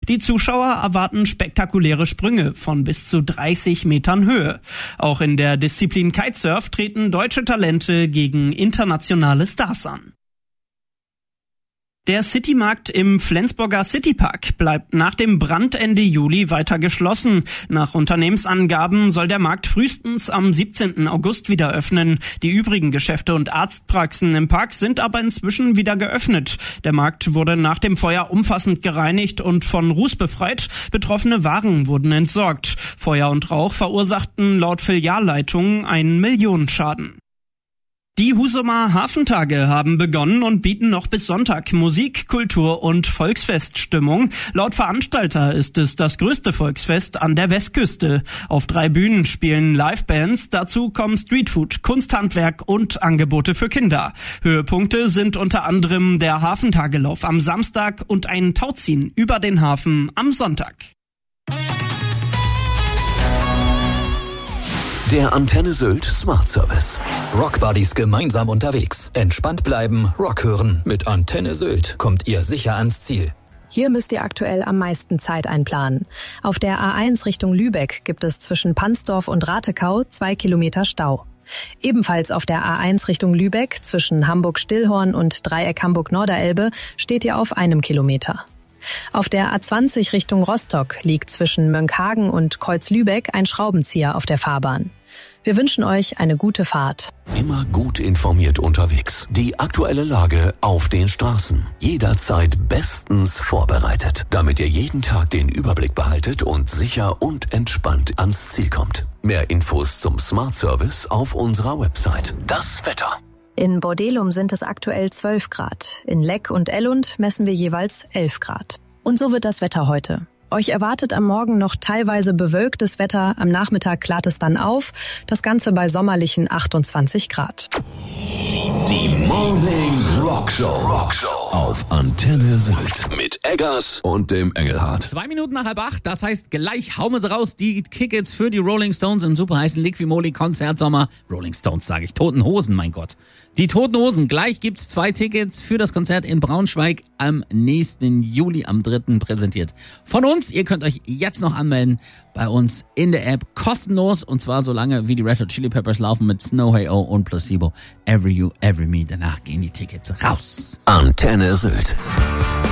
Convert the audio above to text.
Die Zuschauer erwarten spektakuläre Sprünge von bis zu 30 Metern Höhe. Auch in der Disziplin Kitesurf treten deutsche Talente gegen internationale Stars an. Der Citymarkt im Flensburger Citypark bleibt nach dem Brand Ende Juli weiter geschlossen. Nach Unternehmensangaben soll der Markt frühestens am 17. August wieder öffnen. Die übrigen Geschäfte und Arztpraxen im Park sind aber inzwischen wieder geöffnet. Der Markt wurde nach dem Feuer umfassend gereinigt und von Ruß befreit. Betroffene Waren wurden entsorgt. Feuer und Rauch verursachten laut Filialleitung einen Millionenschaden. Die Husumer Hafentage haben begonnen und bieten noch bis Sonntag Musik, Kultur und Volksfeststimmung. Laut Veranstalter ist es das größte Volksfest an der Westküste. Auf 3 Bühnen spielen Livebands, dazu kommen Streetfood, Kunsthandwerk und Angebote für Kinder. Höhepunkte sind unter anderem der Hafentagelauf am Samstag und ein Tauziehen über den Hafen am Sonntag. Der Antenne Sylt Smart Service. Rock Buddies gemeinsam unterwegs. Entspannt bleiben, Rock hören. Mit Antenne Sylt kommt ihr sicher ans Ziel. Hier müsst ihr aktuell am meisten Zeit einplanen. Auf der A1 Richtung Lübeck gibt es zwischen Pansdorf und Ratekau 2 Kilometer Stau. Ebenfalls auf der A1 Richtung Lübeck zwischen Hamburg-Stillhorn und Dreieck Hamburg-Norderelbe steht ihr auf 1 Kilometer. Auf der A20 Richtung Rostock liegt zwischen Mönckehagen und Kreuz-Lübeck ein Schraubenzieher auf der Fahrbahn. Wir wünschen euch eine gute Fahrt. Immer gut informiert unterwegs. Die aktuelle Lage auf den Straßen. Jederzeit bestens vorbereitet, damit ihr jeden Tag den Überblick behaltet und sicher und entspannt ans Ziel kommt. Mehr Infos zum Smart Service auf unserer Website. Das Wetter. In Bordelum sind es aktuell 12 Grad. In Leck und Ellund messen wir jeweils 11 Grad. Und so wird das Wetter heute. Euch erwartet am Morgen noch teilweise bewölktes Wetter, am Nachmittag klart es dann auf, das Ganze bei sommerlichen 28 Grad. Die Morning Rockshow auf Antenne Sylt mit Eggers und dem Engelhardt. 2 Minuten nach 7:30, das heißt gleich hauen wir sie raus, die Tickets für die Rolling Stones im super heißen Liquimoli Konzertsommer. Rolling Stones sage ich, Toten Hosen, mein Gott. Die Toten Hosen, gleich gibt's 2 Tickets für das Konzert in Braunschweig am nächsten Juli, am 3. präsentiert von uns. Ihr könnt euch jetzt noch anmelden bei uns in der App, kostenlos, und zwar so lange wie die Red Hot Chili Peppers laufen mit Snow Hey Oh und Placebo, Every You, Every Me. Danach gehen die Tickets raus. Antenne Sylt.